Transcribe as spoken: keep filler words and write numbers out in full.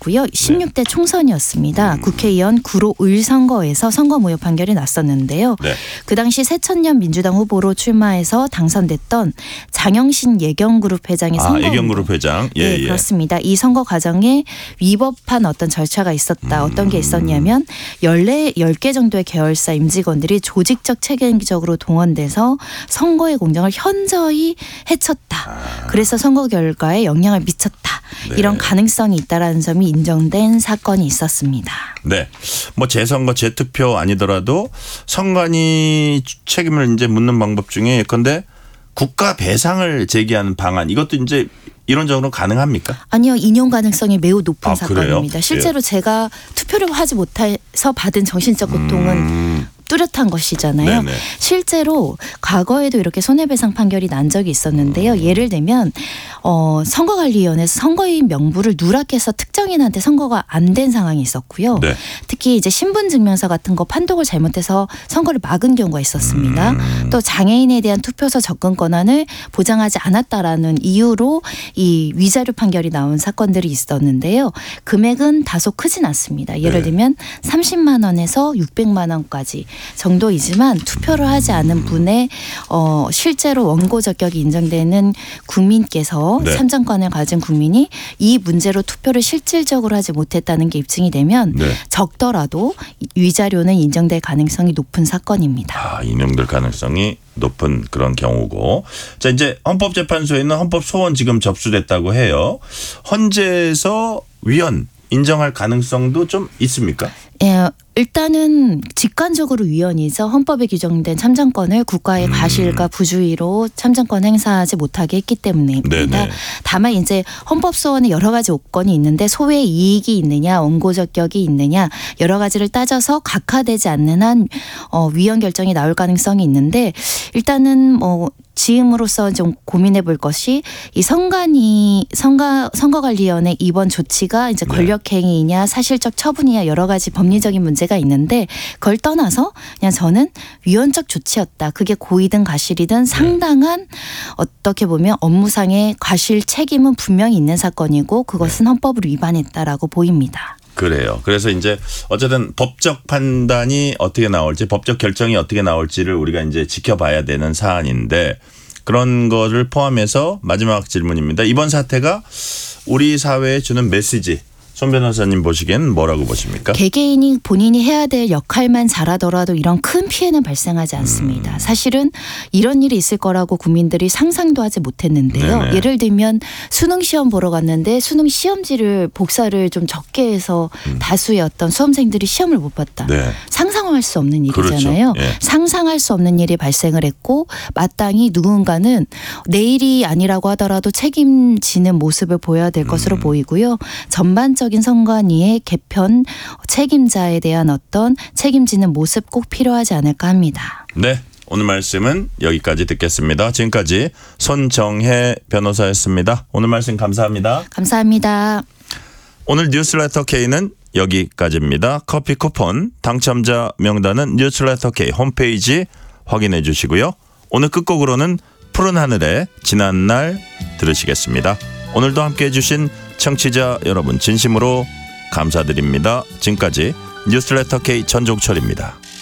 있었고요. 십육 대 총선이었습니다. 음. 국회의원 구로 을 선거에서 선거 무효 판결이 났었는데요. 네. 그 당시 새천년 민주당 후보로 출마해서 당선됐던 장영신 예경그룹 회장의 아, 선거 예경그룹 회장. 예, 네, 예. 그렇습니다. 이 선거 과정에 위법한 어떤 절차가 있었다. 음. 어떤 게 있었냐면 열 개 정도의 계열사 임직원들이 조직적 책임적으로 동원돼서 선거의 공정을 현저히 해쳤다. 아. 그래서 선거 결과에 영향을 미쳤다. 네. 이런 가능성이 있다라는 점이 인정된 사건이 있었습니다. 네, 뭐 재선거 재투표 아니더라도 선관위 책임을 이제 묻는 방법 중에 예컨대 국가 배상을 제기하는 방안, 이것도 이제 이론적으로 가능합니까? 아니요. 인용 가능성이 매우 높은 아, 사건입니다. 그래요? 실제로 예. 제가 투표를 하지 못해서 받은 정신적 고통은 음. 뚜렷한 것이잖아요. 네네. 실제로 과거에도 이렇게 손해배상 판결이 난 적이 있었는데요. 예를 들면 어, 선거관리위원회에서 선거인 명부를 누락해서 특정인한테 선거가 안 된 상황이 있었고요. 네. 특히 이제 신분증명서 같은 거 판독을 잘못해서 선거를 막은 경우가 있었습니다. 음. 또 장애인에 대한 투표소 접근 권한을 보장하지 않았다라는 이유로 이 위자료 판결이 나온 사건들이 있었는데요. 금액은 다소 크진 않습니다. 예를 네. 들면 삼십만 원에서 육백만 원까지 정도이지만 투표를 하지 않은 분의 어, 실제로 원고 적격이 인정되는 국민께서 네. 참정권을 가진 국민이 이 문제로 투표를 실질적으로 하지 못했다는 게 입증이 되면 네. 적더라도 위자료는 인정될 가능성이 높은 사건입니다. 아, 인정될 가능성이 높은 그런 경우고. 자, 이제 헌법재판소에는 헌법소원 지금 접수됐다고 해요. 헌재에서 위헌 인정할 가능성도 좀 있습니까? 예, 일단은 직관적으로 위헌이죠. 헌법에 규정된 참정권을 국가의 음. 과실과 부주의로 참정권 행사하지 못하게 했기 때문입니다. 네네. 다만 이제 헌법소원에 여러 가지 요건이 있는데 소외 이익이 있느냐, 원고적격이 있느냐 여러 가지를 따져서 각하되지 않는 한 어, 위헌 결정이 나올 가능성이 있는데 일단은 뭐 지음으로써 좀 고민해 볼 것이 이 선관위 선거 선거관리위원회 이번 조치가 이제 권력행위이냐 사실적 처분이냐 여러 가지 법리적인 문제가 있는데 그걸 떠나서 그냥 저는 위헌적 조치였다. 그게 고의든 과실이든 상당한 어떻게 보면 업무상의 과실 책임은 분명히 있는 사건이고 그것은 헌법을 위반했다라고 보입니다. 그래요. 그래서 이제 어쨌든 법적 판단이 어떻게 나올지, 법적 결정이 어떻게 나올지를 우리가 이제 지켜봐야 되는 사안인데 그런 거를 포함해서 마지막 질문입니다. 이번 사태가 우리 사회에 주는 메시지, 손 변호사님 보시기엔 뭐라고 보십니까? 개개인이 본인이 해야 될 역할만 잘하더라도 이런 큰 피해는 발생하지 않습니다. 음. 사실은 이런 일이 있을 거라고 국민들이 상상도 하지 못했는데요. 네네. 예를 들면 수능 시험 보러 갔는데 수능 시험지를 복사를 좀 적게 해서 음. 다수의 어떤 수험생들이 시험을 못 봤다. 네. 상상할 수 없는 일이잖아요. 그렇죠. 예. 상상할 수 없는 일이 발생을 했고 마땅히 누군가는 내일이 아니라고 하더라도 책임지는 모습을 보여야 될 음. 것으로 보이고요. 전반적으로 적인 선관위의 개편 책임자에 대한 어떤 책임지는 모습 꼭 필요하지 않을까 합니다. 네, 오늘 말씀은 여기까지 듣겠습니다. 지금까지 손정혜 변호사였습니다. 오늘 말씀 감사합니다. 감사합니다. 오늘 뉴스레터 K는 여기까지입니다. 커피 쿠폰 당첨자 명단은 뉴스레터 K 홈페이지 확인해 주시고요. 오늘 끝곡으로는 푸른 하늘의 지난 날 들으시겠습니다. 오늘도 함께해 주신 청취자 여러분 진심으로 감사드립니다. 지금까지 뉴스레터 K 전종철입니다.